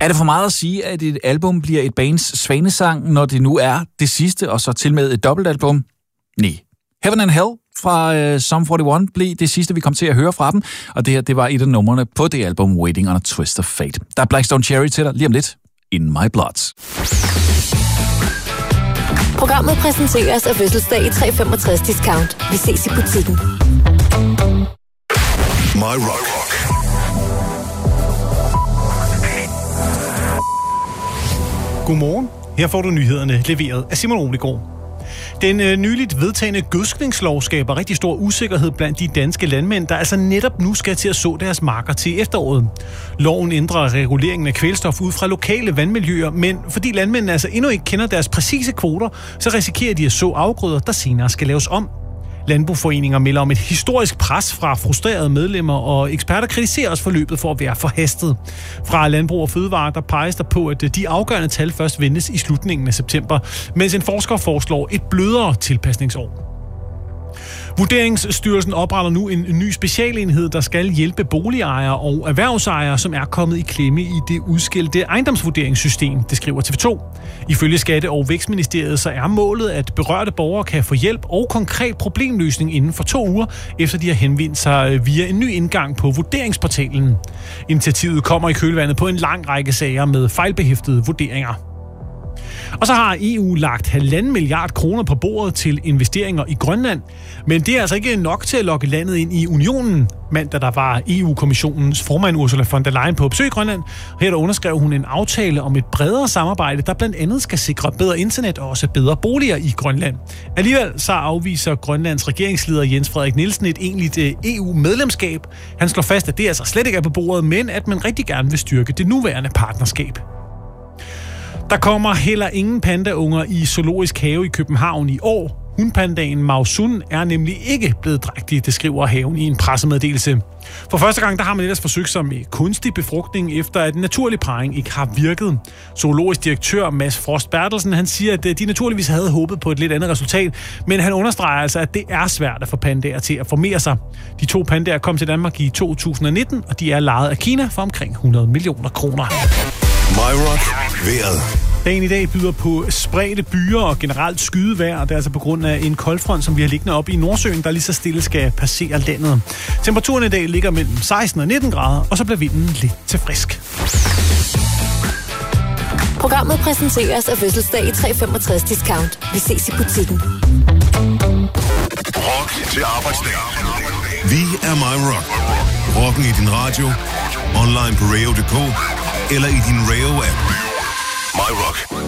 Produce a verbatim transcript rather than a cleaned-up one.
Er det for meget at sige, at et album bliver et bands svanesang, når det nu er det sidste, og så til med et dobbeltalbum? Nej. Heaven and Hell fra uh, Sum forty-one blev det sidste, vi kom til at høre fra dem, og det her, det var et af numrene på det album Waiting on a Twist of Fate. Der er Blackstone Cherry til dig lige om lidt. In My Blood. Programmet præsenteres af Fødselsdag i tre femogtres discount. Vi ses i butikken. My Rock. Godmorgen. Her får du nyhederne leveret af Simon Oligård. Den øh, nyligt vedtagne gødskningslov skaber rigtig stor usikkerhed blandt de danske landmænd, der altså netop nu skal til at så deres marker til efteråret. Loven ændrer reguleringen af kvælstof ud fra lokale vandmiljøer, men fordi landmændene altså endnu ikke kender deres præcise kvoter, så risikerer de at så afgrøder, der senere skal laves om. Landboforeninger melder om et historisk pres fra frustrerede medlemmer, og eksperter kritiserer også forløbet for at være forhastet. Fra Landbrug og Fødevare, der peges der på, at de afgørende tal først ventes i slutningen af september, mens en forsker foreslår et blødere tilpasningsår. Vurderingsstyrelsen opretter nu en ny specialenhed, der skal hjælpe boligejere og erhvervsejere, som er kommet i klemme i det udskilte ejendomsvurderingssystem, det skriver T V to. Ifølge Skatte- og Vækstministeriet så er målet, at berørte borgere kan få hjælp og konkret problemløsning inden for to uger, efter de har henvendt sig via en ny indgang på vurderingsportalen. Initiativet kommer i kølvandet på en lang række sager med fejlbehæftede vurderinger. Og så har E U lagt halvanden milliard kroner på bordet til investeringer i Grønland. Men det er altså ikke nok til at lokke landet ind i unionen. Mandag der var E U-kommissionens formand Ursula von der Leyen på besøg i Grønland. Her der underskrev hun en aftale om et bredere samarbejde, der blandt andet skal sikre bedre internet og også bedre boliger i Grønland. Alligevel så afviser Grønlands regeringsleder Jens Frederik Nielsen et egentligt E U-medlemskab. Han slår fast, at det altså slet ikke er på bordet, men at man rigtig gerne vil styrke det nuværende partnerskab. Der kommer heller ingen pandaunger i Zoologisk Have i København i år. Hunpandaen Mausun er nemlig ikke blevet drægtig, det skriver haven i en pressemeddelelse. For første gang der har man ellers forsøgt sig med kunstig befrugtning, efter at naturlig parring ikke har virket. Zoologisk direktør Mads Frost Bertelsen, han siger, at de naturligvis havde håbet på et lidt andet resultat, men han understreger altså, at det er svært at få pandaer til at formere sig. De to pandaer kom til Danmark i to tusind nitten, og de er lejet af Kina for omkring hundrede millioner kroner. My Rock. Vejret. Dagen i dag byder på spredte byer og generelt skydevejr, og det er altså på grund af en koldfront, som vi har liggende op i Nordsøen, der lige så stille skal passere landet. Temperaturen i dag ligger mellem seksten og nitten grader, og så bliver vinden lidt til frisk. Programmet præsenteres af Fødselsdag i tre femogtres discount. Vi ses i butikken. Rock til arbejdsdag. Vi er My Rock. Rocken i din radio, online på radio punktum d k eller i din Radio-app. My Rock.